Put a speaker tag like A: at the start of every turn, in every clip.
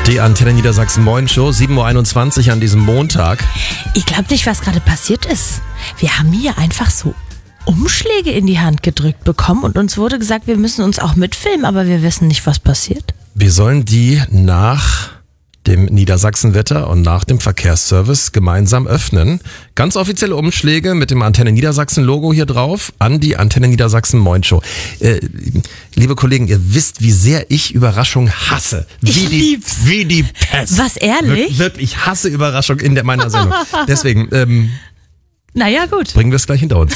A: Die Antenne Niedersachsen Moin Show, 7.21 Uhr an diesem Montag.
B: Ich glaube nicht, was gerade passiert ist. Wir haben hier einfach so Umschläge in die Hand gedrückt bekommen und uns wurde gesagt, wir müssen uns auch mitfilmen, aber wir wissen nicht, was passiert.
A: Wir sollen die nach dem Niedersachsenwetter und nach dem Verkehrsservice gemeinsam öffnen. Ganz offizielle Umschläge mit dem Antenne Niedersachsen Logo hier drauf an die Antenne Niedersachsen Moin Show. Liebe Kollegen, ihr wisst, wie sehr ich Überraschung hasse.
B: Ich lieb's.
A: Wie die Pest.
B: Was, ehrlich?
A: Wirklich, ich hasse Überraschung in meiner Sendung. Deswegen,
B: naja, gut.
A: bringen wir es gleich hinter uns.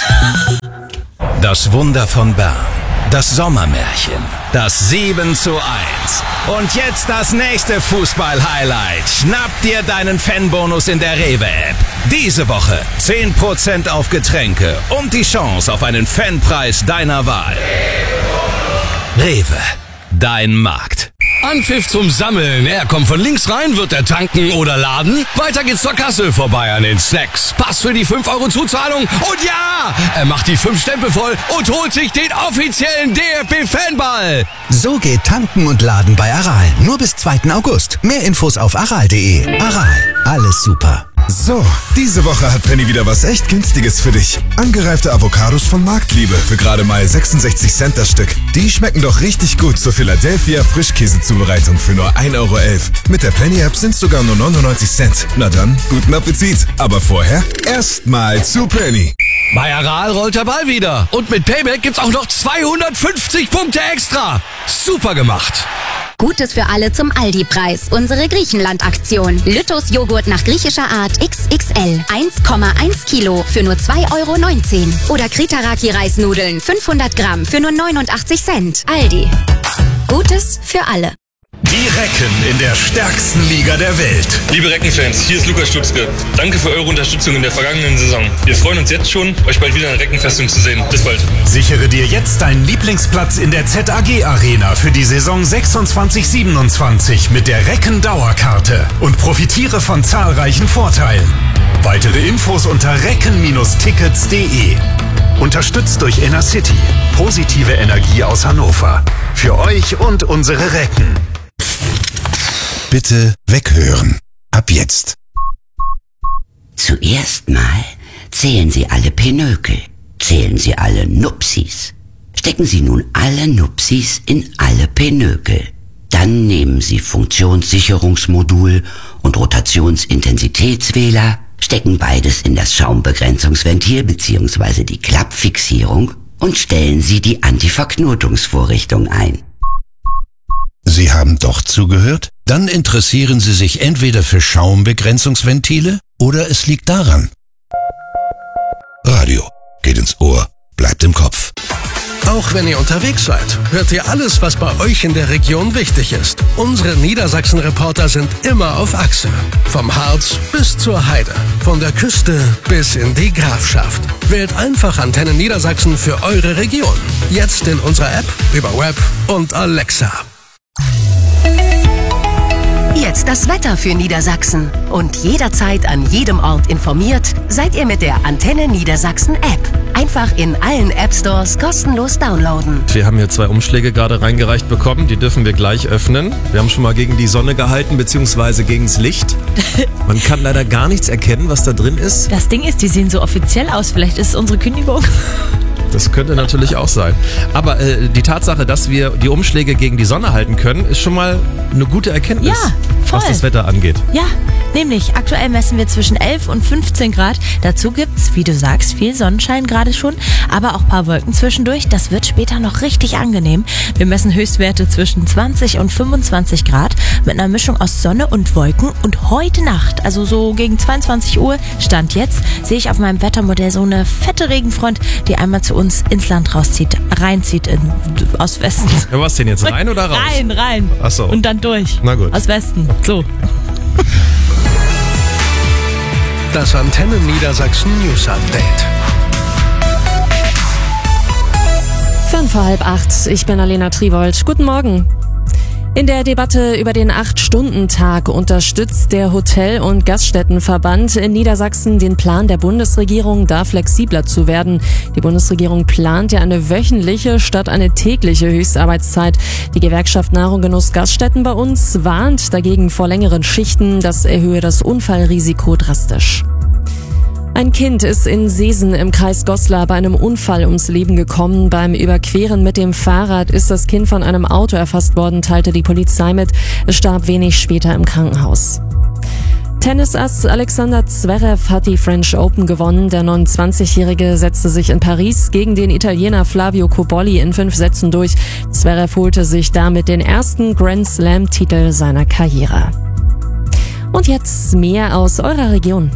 C: Das Wunder von Bern. Das Sommermärchen. Das 7:1. Und jetzt das nächste Fußball-Highlight. Schnapp dir deinen Fanbonus in der Rewe-App. Diese Woche 10% auf Getränke und die Chance auf einen Fanpreis deiner Wahl. Rewe. Dein Markt.
D: Anpfiff zum Sammeln. Er kommt von links rein, wird er tanken oder laden? Weiter geht's zur Kasse, vorbei an den Snacks. Pass für die 5 € Zuzahlung und ja! Er macht die 5 Stempel voll und holt sich den offiziellen DFB-Fanball.
E: So geht Tanken und Laden bei Aral. Nur bis 2. August. Mehr Infos auf aral.de. Aral. Alles super.
F: So, diese Woche hat Penny wieder was echt Günstiges für dich. Angereifte Avocados von Marktliebe für gerade mal 66 Cent das Stück. Die schmecken doch richtig gut zur Philadelphia Frischkäsezubereitung für nur 1,11 €. Mit der Penny-App sind sogar nur 99 Cent. Na dann, guten Appetit. Aber vorher erstmal zu Penny.
D: Bei Aral rollt der Ball wieder. Und mit Payback gibt's auch noch 250 Punkte extra. Super gemacht.
G: Gutes für alle zum Aldi-Preis. Unsere Griechenland-Aktion. Lüttos Joghurt nach griechischer Art XXL. 1,1 Kilo für nur 2,19 €. Oder Kritaraki-Reisnudeln 500 Gramm für nur 89 Cent. Aldi. Gutes für alle.
C: Die Recken in der stärksten Liga der Welt.
H: Liebe Reckenfans, hier ist Lukas Stutzke. Danke für eure Unterstützung in der vergangenen Saison. Wir freuen uns jetzt schon, euch bald wieder in der Reckenfestung zu sehen. Bis bald.
C: Sichere dir jetzt deinen Lieblingsplatz in der ZAG Arena für die Saison 26/27 mit der Recken-Dauerkarte und profitiere von zahlreichen Vorteilen. Weitere Infos unter recken-tickets.de. Unterstützt durch Inner-City. Positive Energie aus Hannover. Für euch und unsere Recken.
E: Bitte weghören. Ab jetzt.
I: Zuerst mal zählen Sie alle Pinökel. Zählen Sie alle Nupsis. Stecken Sie nun alle Nupsis in alle Pinökel. Dann nehmen Sie Funktionssicherungsmodul und Rotationsintensitätswähler, stecken beides in das Schaumbegrenzungsventil bzw. die Klappfixierung und stellen Sie die Antiverknotungsvorrichtung ein.
E: Sie haben doch zugehört? Dann interessieren Sie sich entweder für Schaumbegrenzungsventile oder es liegt daran. Radio geht ins Ohr, bleibt im Kopf.
J: Auch wenn ihr unterwegs seid, hört ihr alles, was bei euch in der Region wichtig ist. Unsere Niedersachsen-Reporter sind immer auf Achse. Vom Harz bis zur Heide. Von der Küste bis in die Grafschaft. Wählt einfach Antenne Niedersachsen für eure Region. Jetzt in unserer App, über Web und Alexa.
K: Jetzt das Wetter für Niedersachsen. Und jederzeit an jedem Ort informiert, seid ihr mit der Antenne Niedersachsen App. Einfach in allen App-Stores kostenlos downloaden.
A: Wir haben hier 2 Umschläge gerade reingereicht bekommen, die dürfen wir gleich öffnen. Wir haben schon mal gegen die Sonne gehalten, beziehungsweise gegens Licht. Man kann leider gar nichts erkennen, was da drin ist.
B: Das Ding ist, die sehen so offiziell aus. Vielleicht ist es unsere Kündigung.
A: Das könnte natürlich auch sein. Aber die Tatsache, dass wir die Umschläge gegen die Sonne halten können, ist schon mal eine gute Erkenntnis,
B: Ja, voll.
A: was das Wetter angeht.
B: Ja, nämlich aktuell messen wir zwischen 11 und 15 Grad. Dazu gibt's, wie du sagst, viel Sonnenschein gerade schon, aber auch ein paar Wolken zwischendurch. Das wird später noch richtig angenehm. Wir messen Höchstwerte zwischen 20 und 25 Grad mit einer Mischung aus Sonne und Wolken. Und heute Nacht, also so gegen 22 Uhr, Stand jetzt, sehe ich auf meinem Wettermodell so eine fette Regenfront, die einmal zu uns ins Land reinzieht aus Westen.
A: Ja, was denn jetzt, rein oder raus?
B: Rein.
A: Ach so.
B: Und dann durch.
A: Na gut.
B: Aus Westen. So.
J: Das Antenne Niedersachsen News Update.
L: 7:55. Ich bin Alena Triwold. Guten Morgen. In der Debatte über den 8-Stunden-Tag unterstützt der Hotel- und Gaststättenverband in Niedersachsen den Plan der Bundesregierung, da flexibler zu werden. Die Bundesregierung plant ja eine wöchentliche statt eine tägliche Höchstarbeitszeit. Die Gewerkschaft Nahrung Genuss Gaststätten bei uns warnt dagegen vor längeren Schichten. Das erhöhe das Unfallrisiko drastisch. Ein Kind ist in Seesen im Kreis Goslar bei einem Unfall ums Leben gekommen. Beim Überqueren mit dem Fahrrad ist das Kind von einem Auto erfasst worden, teilte die Polizei mit. Es starb wenig später im Krankenhaus. Tennisass Alexander Zverev hat die French Open gewonnen. Der 29-Jährige setzte sich in Paris gegen den Italiener Flavio Cobolli in 5 Sätzen durch. Zverev holte sich damit den ersten Grand Slam-Titel seiner Karriere. Und jetzt mehr aus eurer Region.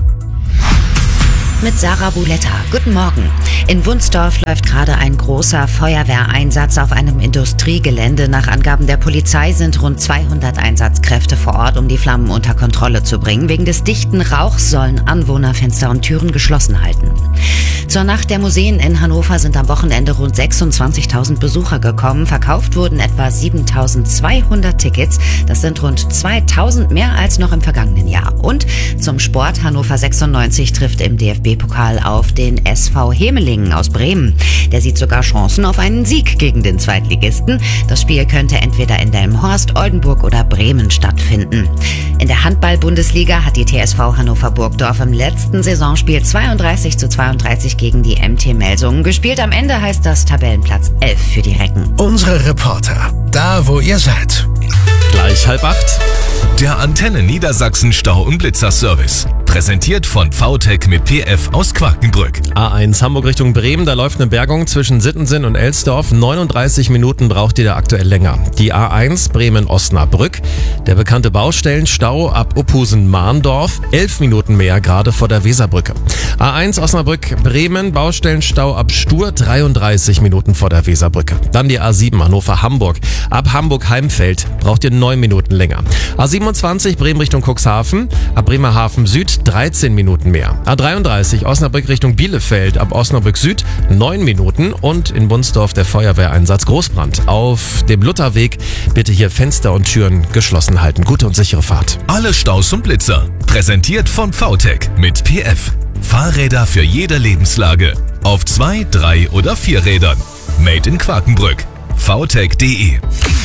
M: Mit Sarah Buletta. Guten Morgen. In Wunsdorf läuft gerade ein großer Feuerwehreinsatz auf einem Industriegelände. Nach Angaben der Polizei sind rund 200 Einsatzkräfte vor Ort, um die Flammen unter Kontrolle zu bringen. Wegen des dichten Rauchs sollen Anwohner Fenster und Türen geschlossen halten. Zur Nacht der Museen in Hannover sind am Wochenende rund 26.000 Besucher gekommen. Verkauft wurden etwa 7.200 Tickets. Das sind rund 2.000 mehr als noch im vergangenen Jahr. Und zum Sport: Hannover 96 trifft im DFB-Pokal auf den SV Hemelingen aus Bremen. Der sieht sogar Chancen auf einen Sieg gegen den Zweitligisten. Das Spiel könnte entweder in Delmenhorst, Oldenburg oder Bremen stattfinden. In der Handball-Bundesliga hat die TSV Hannover-Burgdorf im letzten Saisonspiel 32:32 gegen die MT Melsungen gespielt. Am Ende heißt das Tabellenplatz 11 für die Recken.
J: Unsere Reporter, da wo ihr seid.
A: Gleich 7:30.
F: Der Antenne Niedersachsen Stau- und Blitzerservice. Präsentiert von VTech mit PF aus Quakenbrück.
A: A1 Hamburg Richtung Bremen, da läuft eine Bergung zwischen Sittensen und Elsdorf. 39 Minuten braucht ihr da aktuell länger. Die A1 Bremen-Osnabrück, der bekannte Baustellenstau ab Uphusen-Mahndorf. 11 Minuten mehr gerade vor der Weserbrücke. A1 Osnabrück-Bremen, Baustellenstau ab Stur, 33 Minuten vor der Weserbrücke. Dann die A7 Hannover-Hamburg. Ab Hamburg-Heimfeld braucht ihr 9 Minuten länger. A27 Bremen Richtung Cuxhaven, ab Bremerhaven Süd 13 Minuten mehr. A33 Osnabrück Richtung Bielefeld, ab Osnabrück Süd 9 Minuten. Und in Wunsdorf der Feuerwehreinsatz Großbrand. Auf dem Lutherweg bitte hier Fenster und Türen geschlossen halten. Gute und sichere Fahrt.
F: Alle Staus und Blitzer. Präsentiert von VTech mit PF. Fahrräder für jede Lebenslage. Auf 2, 3 oder 4 Rädern. Made in Quakenbrück. VTech.de.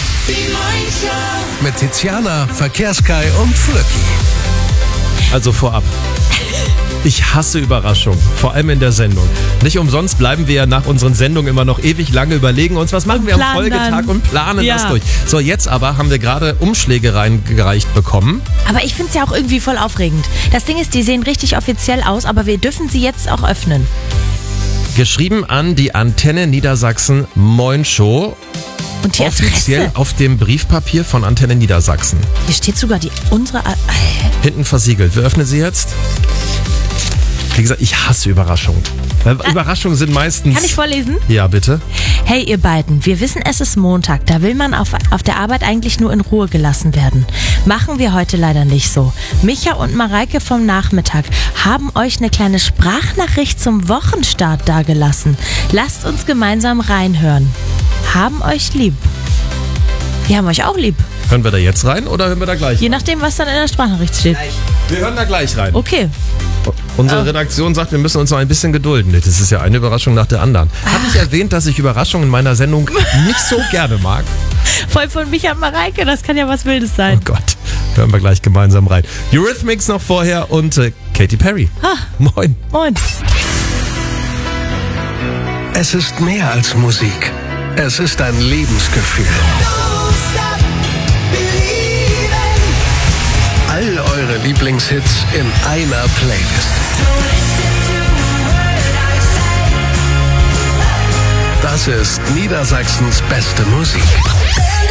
J: Mit Tiziana, Verkehrskai und Flöcki.
A: Also vorab. Ich hasse Überraschungen, vor allem in der Sendung. Nicht umsonst bleiben wir ja nach unseren Sendungen immer noch ewig lange, überlegen uns, was machen wir am Folgetag und planen das durch. So, jetzt aber haben wir gerade Umschläge reingereicht bekommen.
B: Aber ich finde es ja auch irgendwie voll aufregend. Das Ding ist, die sehen richtig offiziell aus, aber wir dürfen sie jetzt auch öffnen.
A: Geschrieben an die Antenne Niedersachsen Moin Show.
B: Und die
A: offiziell
B: Adresse?
A: Auf dem Briefpapier von Antenne Niedersachsen.
B: Hier steht sogar unsere...
A: Hinten versiegelt. Wir öffnen sie jetzt. Wie gesagt, ich hasse Überraschungen. Weil Überraschungen sind meistens...
B: Kann ich vorlesen?
A: Ja, bitte.
B: Hey ihr beiden, wir wissen, es ist Montag, da will man auf der Arbeit eigentlich nur in Ruhe gelassen werden. Machen wir heute leider nicht so. Micha und Mareike vom Nachmittag haben euch eine kleine Sprachnachricht zum Wochenstart dagelassen. Lasst uns gemeinsam reinhören. Haben euch lieb. Wir haben euch auch lieb.
A: Hören wir da jetzt rein oder hören wir da gleich rein?
B: Je nachdem, was dann in der Sprachnachricht steht.
A: Wir hören da gleich rein.
B: Okay.
A: Unsere Redaktion sagt, wir müssen uns noch ein bisschen gedulden. Das ist ja eine Überraschung nach der anderen. Habe ich erwähnt, dass ich Überraschungen in meiner Sendung nicht so gerne mag?
B: Voll von Micha und Mareike, das kann ja was Wildes sein.
A: Oh Gott, hören wir gleich gemeinsam rein. Eurythmics noch vorher und Katy Perry. Moin.
B: Moin.
J: Es ist mehr als Musik. Es ist ein Lebensgefühl. All eure Lieblingshits in einer Playlist. Das ist Niedersachsens beste Musik.